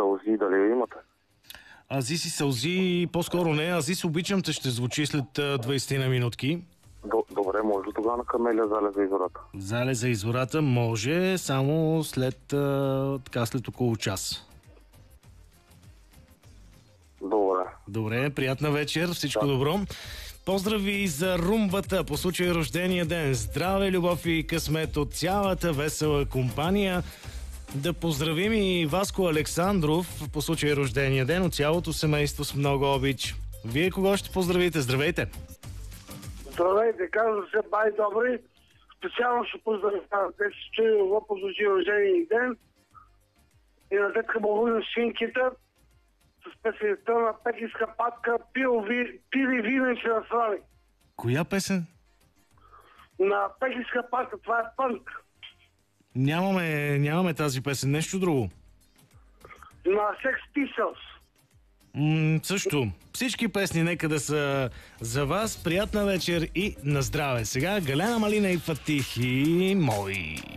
сълзи, дали имате? Азис и сълзи, по-скоро не. Азис обичам те ще звучи след 20 на минутки. Добре, може ли тогава на Камелия залеза и зората? Залеза и зората може само след след около час. Добре, приятна вечер, всичко добро. Поздрави за румбата по случай рождения ден. Здраве, любов и късмет от цялата весела компания. Да поздравим и Васко Александров по случай рождения ден от цялото семейство с много обич. Вие кого ще поздравите? Здравейте! Здравейте, казвам се Бай Добри. Специално ще поздравя тези чуи по случай рождения ден и на детка Богуна Шинкита с песента на Пекиска патка Пили винече на слави. Коя песен? На Пекиска патка, това е пънк. Нямаме тази песен, нещо друго. На Sex Pistols. Също. Всички песни нека да са за вас. Приятна вечер и на здраве. Сега Галена Малина и Фатихи мои.